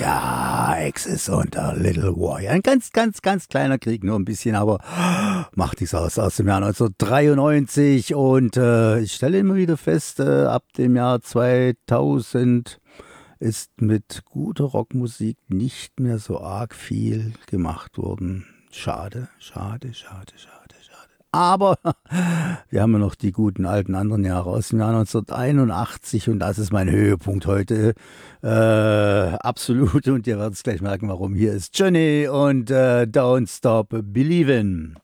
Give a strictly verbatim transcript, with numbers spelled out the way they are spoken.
Ja, Axis und a Little Warrior. Ein ganz, ganz, ganz kleiner Krieg, nur ein bisschen, aber macht nichts aus, aus dem Jahr neunzehnhundertdreiundneunzig. Und äh, ich stelle immer wieder fest, äh, ab dem Jahr zweitausend ist mit guter Rockmusik nicht mehr so arg viel gemacht worden. Schade, schade, schade, schade. Aber wir haben ja noch die guten alten anderen Jahre aus dem Jahr neunzehnhunderteinundachtzig und das ist mein Höhepunkt heute. Äh, absolut. Und ihr werdet es gleich merken, warum. Hier ist Johnny und äh, Don't Stop Believin'.